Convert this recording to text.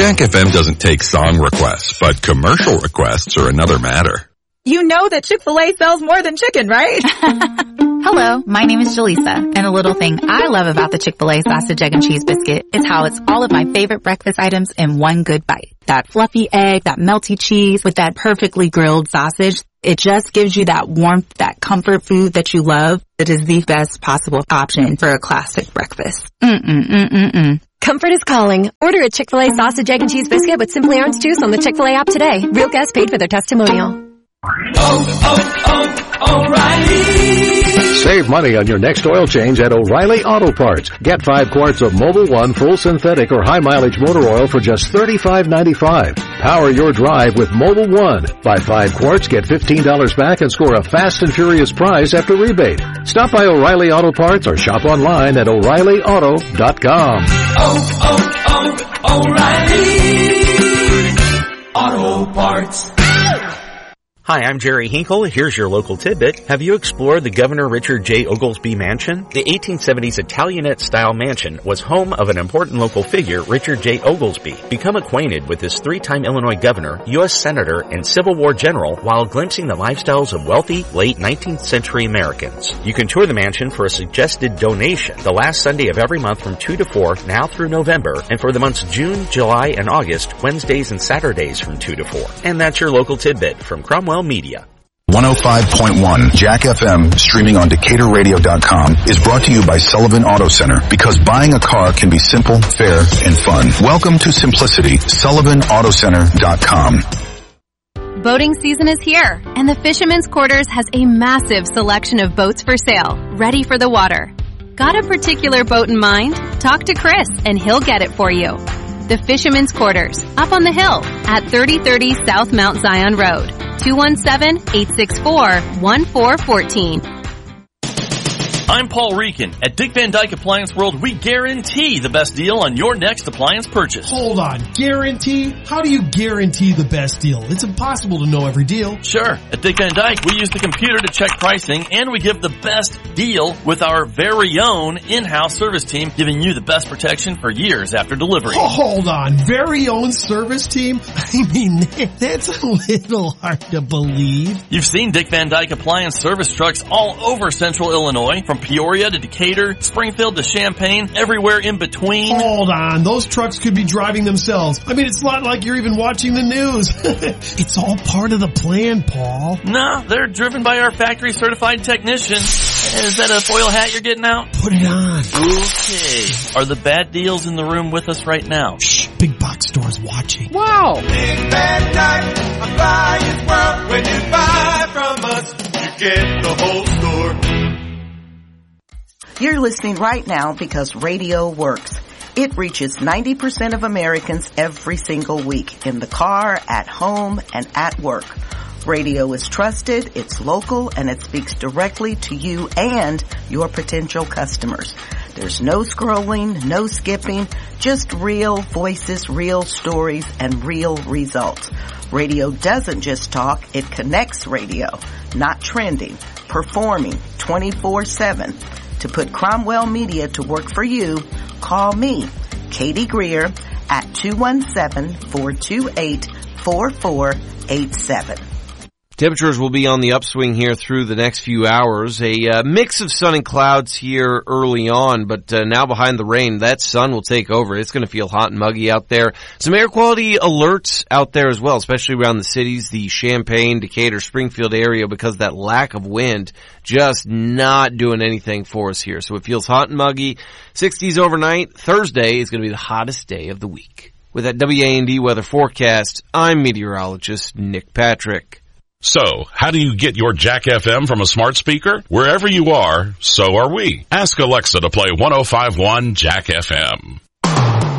Jack FM doesn't take song requests, but commercial requests are another matter. You know that Chick-fil-A sells more than chicken, right? Hello, my name is Jaleesa, and a little thing I love about the Chick-fil-A sausage, egg, and cheese biscuit is how it's all of my favorite breakfast items in one good bite. That fluffy egg, that melty cheese with that perfectly grilled sausage. It just gives you that warmth, that comfort food that you love. It is the best possible option for a classic breakfast. Comfort is calling. Order a Chick-fil-A sausage, egg, and cheese biscuit with Simply Orange Juice on the Chick-fil-A app today. Real guests paid for their testimonial. O'Reilly. Save money on your next oil change at O'Reilly Auto Parts. Get 5 quarts of Mobil 1 full synthetic or high mileage motor oil for just $35.95. Power your drive with Mobil 1. Buy 5 quarts, get $15 back, and score a fast and furious prize after rebate. Stop by O'Reilly Auto Parts or shop online at O'ReillyAuto.com. O'Reilly Auto Parts. Hi, I'm Jerry Hinkle. Here's your local tidbit. Have you explored the Governor Richard J. Oglesby Mansion? The 1870s Italianate-style mansion was home of an important local figure, Richard J. Oglesby. Become acquainted with this 3-time Illinois governor, U.S. Senator, and Civil War general while glimpsing the lifestyles of wealthy, late 19th century Americans. You can tour the mansion for a suggested donation the last Sunday of every month from 2 to 4, now through November, and for the months June, July, and August, Wednesdays and Saturdays from 2 to 4. And that's your local tidbit from Cromwell Media. 105.1 Jack FM, streaming on DecaturRadio.com, is brought to you by Sullivan Auto Center, because buying a car can be simple, fair, and fun. Welcome to simplicity. SullivanAutoCenter.com. Boating season is here, and the Fisherman's Quarters has a massive selection of boats for sale, ready for the water. Got a particular boat in mind? Talk to Chris, and he'll get it for you. The Fisherman's Quarters, up on the hill at 3030 South Mount Zion Road, 217-864-1414. I'm Paul Reekin. At Dick Van Dyke Appliance World, we guarantee the best deal on your next appliance purchase. Hold on, guarantee? How do you guarantee the best deal? It's impossible to know every deal. Sure. At Dick Van Dyke, we use the computer to check pricing, and we give the best deal with our very own in-house service team, giving you the best protection for years after delivery. Oh, hold on, very own service team? I mean, that's a little hard to believe. You've seen Dick Van Dyke Appliance service trucks all over central Illinois, from Peoria to Decatur, Springfield to Champaign, everywhere in between. Hold on, those trucks could be driving themselves. I mean, it's not like you're even watching the news. It's all part of the plan, Paul. No, they're driven by our factory certified technician. Is that a foil hat you're getting out? Put it on. Okay. Are the bad deals in the room with us right now? Shh, big box store's watching. Wow. Big Bad Dyke Appliance World. When you buy from us, you get the whole store. You're listening right now because radio works. It reaches 90% of Americans every single week, in the car, at home, and at work. Radio is trusted, it's local, and it speaks directly to you and your potential customers. There's no scrolling, no skipping, just real voices, real stories, and real results. Radio doesn't just talk, it connects radio, not trending, performing 24/7. To put Cromwell Media to work for you, call me, Katie Greer, at 217-428-4487. Temperatures will be on the upswing here through the next few hours. A mix of sun and clouds here early on, but now behind the rain, that sun will take over. It's going to feel hot and muggy out there. Some air quality alerts out there as well, especially around the cities, the Champaign, Decatur, Springfield area, because that lack of wind just not doing anything for us here. So it feels hot and muggy. 60s overnight. Thursday is going to be the hottest day of the week. With that WA&D weather forecast, I'm meteorologist Nick Patrick. So, how do you get your Jack FM from a smart speaker? Wherever you are, so are we. Ask Alexa to play 105.1 Jack FM.